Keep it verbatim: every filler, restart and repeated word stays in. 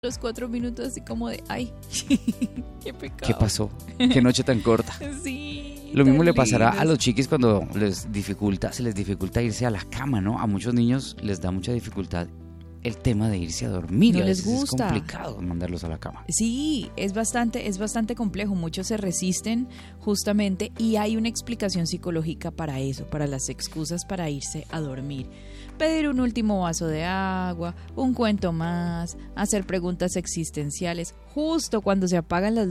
los cuatro minutos así como de, ay, qué pecado. ¿Qué pasó? ¿Qué noche tan corta? Sí. Lo mismo tan le pasará lindos. a los chiquis cuando les dificulta, se les dificulta irse a la cama, ¿no? A muchos niños les da mucha dificultad el tema de irse a dormir. No a les veces gusta. Es complicado mandarlos a la cama. Sí, es bastante, es bastante complejo. Muchos se resisten justamente y hay una explicación psicológica para eso, para las excusas para irse a dormir. Pedir un último vaso de agua, un cuento más, hacer preguntas existenciales, justo cuando se apagan las